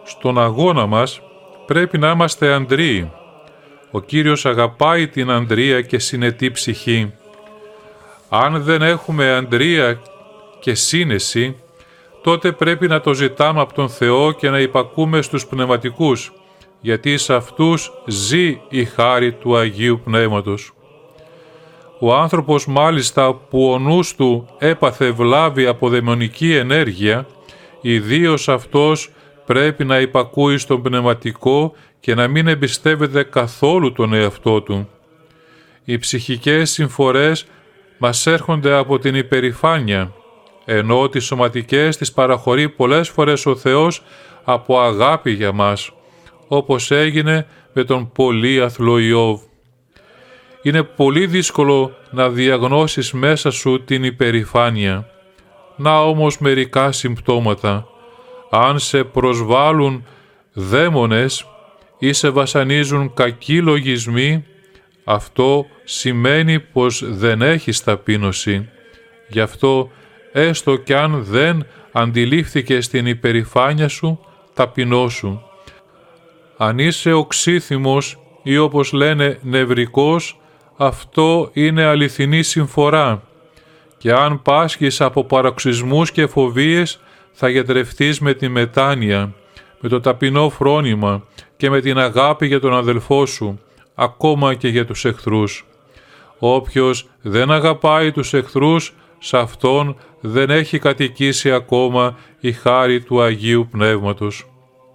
στον αγώνα μας πρέπει να είμαστε αντροί. Ο Κύριος αγαπάει την αντρία και συνετή ψυχή. Αν δεν έχουμε αντρία και σύνεση, τότε πρέπει να το ζητάμε από τον Θεό και να υπακούμε στους πνευματικούς, γιατί σε αυτούς ζει η χάρη του Αγίου Πνεύματος. Ο άνθρωπος μάλιστα που ο νους του έπαθε βλάβη από δαιμονική ενέργεια, ιδίως αυτός πρέπει να υπακούει στον πνευματικό και να μην εμπιστεύεται καθόλου τον εαυτό του. Οι ψυχικές συμφορές μας έρχονται από την υπερηφάνεια, ενώ τις σωματικές τις παραχωρεί πολλές φορές ο Θεός από αγάπη για μας, όπως έγινε με τον πολύ αθλό Ιώβ. Είναι πολύ δύσκολο να διαγνώσεις μέσα σου την υπερηφάνεια. Να όμως μερικά συμπτώματα. Αν σε προσβάλλουν δαίμονες ή σε βασανίζουν κακοί λογισμοί, αυτό σημαίνει πως δεν έχεις ταπείνωση. Γι' αυτό, έστω κι αν δεν αντιλήφθηκες την υπερηφάνεια σου, ταπεινώσου. Αν είσαι οξύθυμος ή όπως λένε νευρικός, αυτό είναι αληθινή συμφορά. Και αν πάσχεις από παροξυσμούς και φοβίες, θα γιατρευτείς με τη μετάνοια, με το ταπεινό φρόνημα και με την αγάπη για τον αδελφό σου, ακόμα και για τους εχθρούς. Όποιος δεν αγαπάει τους εχθρούς, σε αυτόν δεν έχει κατοικήσει ακόμα η χάρη του Αγίου Πνεύματος.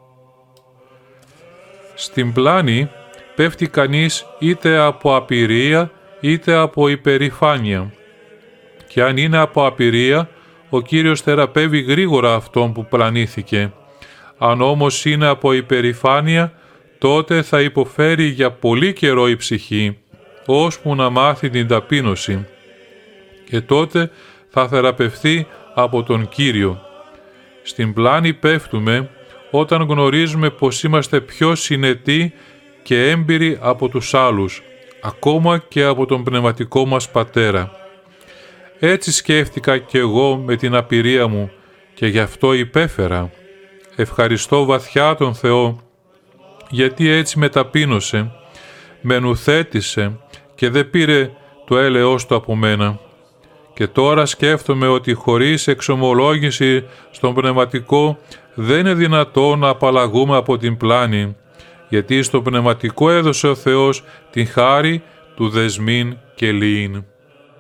Στην πλάνη πέφτει κανείς είτε από απειρία είτε από υπερηφάνεια. Και αν είναι από απειρία, ο Κύριος θεραπεύει γρήγορα αυτόν που πλανήθηκε. Αν όμως είναι από υπερηφάνεια, τότε θα υποφέρει για πολύ καιρό η ψυχή, ώσπου να μάθει την ταπείνωση. Και τότε θα θεραπευθεί από τον Κύριο. Στην πλάνη πέφτουμε όταν γνωρίζουμε πως είμαστε πιο συνετοί και έμπειροι από τους άλλους, ακόμα και από τον πνευματικό μας πατέρα. Έτσι σκέφτηκα κι εγώ με την απειρία μου και γι' αυτό υπέφερα. Ευχαριστώ βαθιά τον Θεό, γιατί έτσι με ταπείνωσε, με νουθέτησε και δεν πήρε το έλεος του από μένα. Και τώρα σκέφτομαι ότι χωρίς εξομολόγηση στον πνευματικό δεν είναι δυνατό να απαλλαγούμε από την πλάνη, γιατί στο πνευματικό έδωσε ο Θεός την χάρη του δεσμήν και λύειν.